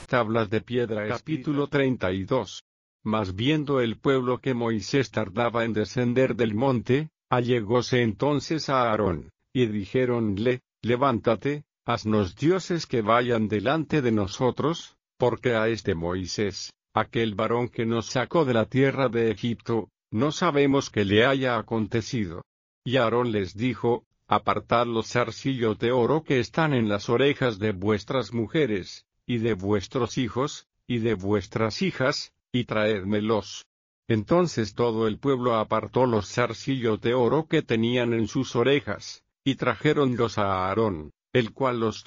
tablas de piedra. Capítulo 32. Mas viendo el pueblo que Moisés tardaba en descender del monte, allegóse entonces a Aarón, y dijéronle: Levántate, haznos dioses que vayan delante de nosotros, porque a este Moisés, aquel varón que nos sacó de la tierra de Egipto, no sabemos qué le haya acontecido. Y Aarón les dijo: Apartad los zarcillos de oro que están en las orejas de vuestras mujeres, y de vuestros hijos, y de vuestras hijas, y traédmelos. Entonces todo el pueblo apartó los zarcillos de oro que tenían en sus orejas, y trajéronlos a Aarón, el cual los